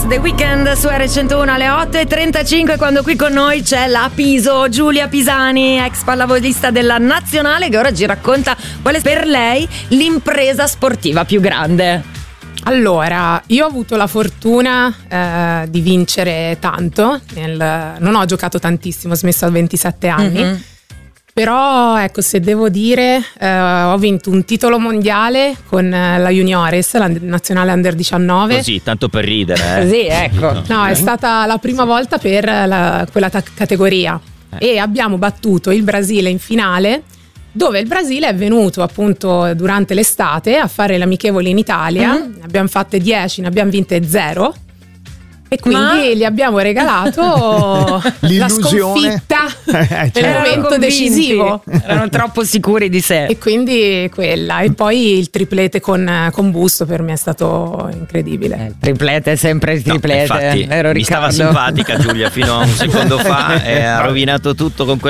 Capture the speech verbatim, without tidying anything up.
Dance, The Weeknd su erre centouno alle otto e trentacinque, quando qui con noi c'è la Piso, Giulia Pisani, ex pallavolista della nazionale, che ora ci racconta qual è per lei l'impresa sportiva più grande. Allora, io ho avuto la fortuna eh, di vincere tanto, nel, non ho giocato tantissimo, ho smesso a ventisette anni, mm-hmm. Però ecco, se devo dire, eh, ho vinto un titolo mondiale con la Juniores, la nazionale under diciannove. Così, tanto per ridere. Eh. Sì, ecco. No, no, è stata la prima volta per la, quella ta- categoria eh. E abbiamo battuto il Brasile in finale, dove il Brasile è venuto appunto durante l'estate a fare le amichevoli in Italia. Mm-hmm. Ne abbiamo fatte dieci, ne abbiamo vinte zero. E quindi Ma... gli abbiamo regalato la sconfitta eh, nel momento decisivo. Erano troppo sicuri di sé. E quindi quella. E poi il triplete con, con Busto per me è stato incredibile. Eh, il triplete è sempre il triplete. No, infatti, vero, mi stava Riccardo? simpatica Giulia fino a un secondo fa e ha rovinato tutto con quel